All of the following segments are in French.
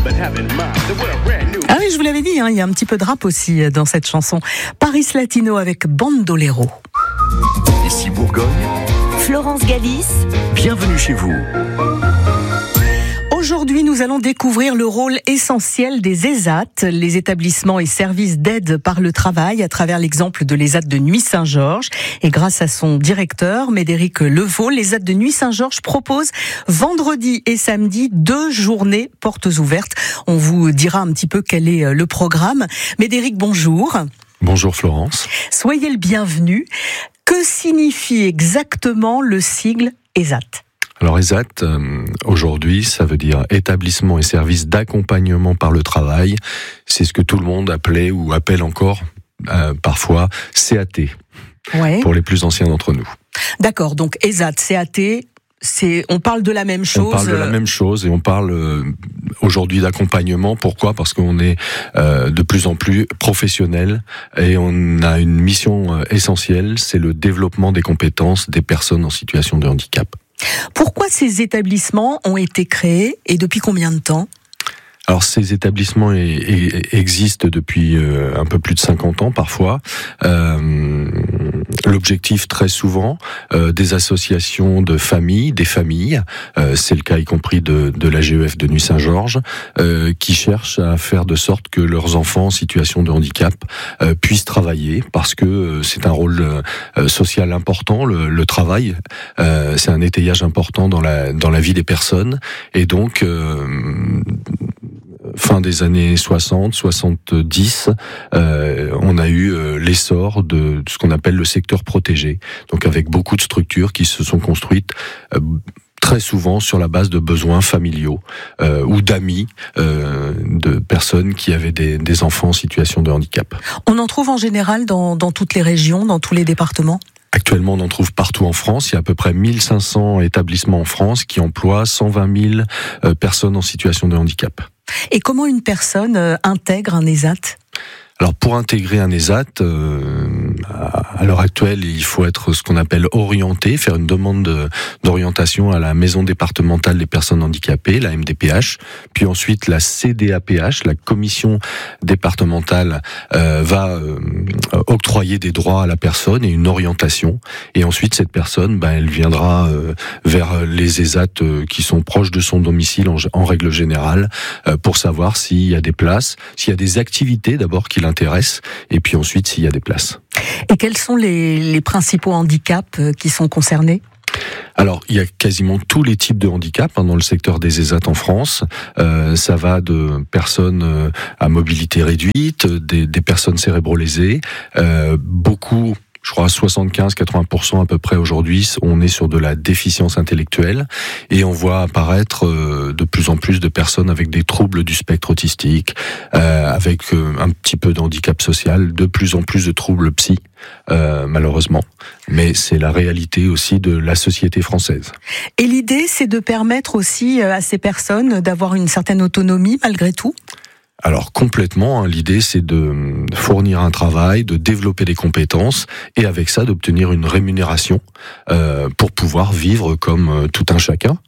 Ah oui, je vous l'avais dit, il y a un petit peu de rap aussi dans cette chanson. Paris Latino avec Bandolero. Ici Bourgogne, Florence Galis. bienvenue chez vous. Aujourd'hui, nous allons découvrir le rôle essentiel des ESAT, les établissements et services d'aide par le travail, à travers l'exemple de l'ESAT de Nuits-Saint-Georges. Et grâce à son directeur, Médéric Levaux, l'ESAT de Nuits-Saint-Georges propose vendredi et samedi 2 journées portes ouvertes. On vous dira un petit peu quel est le programme. Médéric, bonjour. Bonjour Florence. Soyez le bienvenu. Que signifie exactement le sigle ESAT ? Alors ESAT, aujourd'hui, ça veut dire établissement et service d'accompagnement par le travail. C'est ce que tout le monde appelait ou appelle encore parfois CAT, Ouais. pour les plus anciens d'entre nous. D'accord, donc ESAT, CAT, on parle de la même chose. On parle de la même chose et on parle aujourd'hui d'accompagnement. Pourquoi ? Parce qu'on est de plus en plus professionnel et on a une mission essentielle, c'est le développement des compétences des personnes en situation de handicap. Pourquoi ces établissements ont été créés et depuis combien de temps ? Alors ces établissements existent depuis un peu plus de 50 ans parfois. L'objectif très souvent des associations de familles, des familles, c'est le cas y compris de la GEF de Nuits-Saint-Georges, qui cherchent à faire de sorte que leurs enfants en situation de handicap puissent travailler, parce que c'est un rôle social important. Le travail, c'est un étayage important dans la vie des personnes, et donc fin des années 60, 70, on a eu l'essor de ce qu'on appelle le secteur protégé. Donc avec beaucoup de structures qui se sont construites très souvent sur la base de besoins familiaux ou d'amis de personnes qui avaient des enfants en situation de handicap. On en trouve en général dans toutes les régions, dans tous les départements ? Actuellement, on en trouve partout en France. Il y a à peu près 1500 établissements en France qui emploient 120 000 personnes en situation de handicap. Et comment une personne intègre un ESAT ? Alors pour intégrer un ESAT, à l'heure actuelle, il faut être ce qu'on appelle orienté, faire une demande d'orientation à la Maison départementale des personnes handicapées, la MDPH, puis ensuite la CDAPH, la Commission départementale, va octroyer des droits à la personne et une orientation, et ensuite cette personne, elle viendra vers les ESAT qui sont proches de son domicile en règle générale, pour savoir s'il y a des places, s'il y a des activités d'abord qui l'intéressent, et puis ensuite s'il y a des places. Et quels sont les principaux handicaps qui sont concernés ? Alors, il y a quasiment tous les types de handicaps dans le secteur des ESAT en France. Ça va de personnes à mobilité réduite, des personnes cérébro-lésées, beaucoup. Je crois 75-80% à peu près aujourd'hui, on est sur de la déficience intellectuelle, et on voit apparaître de plus en plus de personnes avec des troubles du spectre autistique, avec un petit peu d'handicap social, de plus en plus de troubles psy, malheureusement. Mais c'est la réalité aussi de la société française. Et l'idée, c'est de permettre aussi à ces personnes d'avoir une certaine autonomie malgré tout ? Alors complètement, l'idée c'est de fournir un travail, de développer des compétences et avec ça d'obtenir une rémunération pour pouvoir vivre comme tout un chacun.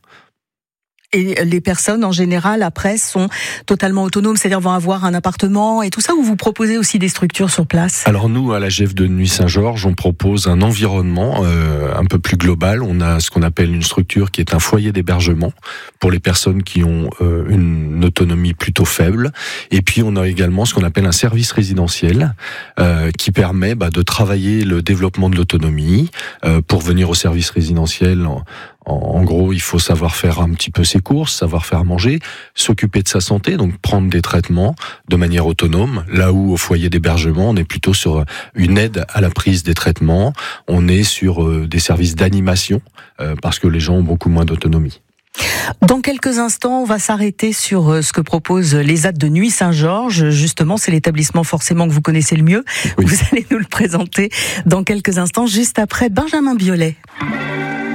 Et les personnes, en général, après, sont totalement autonomes, c'est-à-dire vont avoir un appartement et tout ça, ou vous proposez aussi des structures sur place ? Alors nous, à la GEF de Nuits-Saint-Georges, on propose un environnement un peu plus global. On a ce qu'on appelle une structure qui est un foyer d'hébergement pour les personnes qui ont une autonomie plutôt faible. Et puis on a également ce qu'on appelle un service résidentiel qui permet de travailler le développement de l'autonomie. Pour venir au service résidentiel, en gros, il faut savoir faire un petit peu ses courses, savoir faire manger, s'occuper de sa santé, donc prendre des traitements de manière autonome. Là où au foyer d'hébergement, on est plutôt sur une aide à la prise des traitements. On est sur des services d'animation parce que les gens ont beaucoup moins d'autonomie. Dans quelques instants, on va s'arrêter sur ce que propose l'ESAT de Nuits-Saint-Georges. Justement, c'est l'établissement forcément que vous connaissez le mieux. Oui. Vous allez nous le présenter dans quelques instants, juste après Benjamin Biolay.